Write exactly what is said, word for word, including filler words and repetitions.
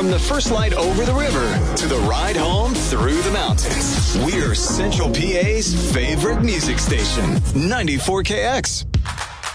From the first light over the river to the ride home through the mountains, we're Central P A's favorite music station, ninety-four K X.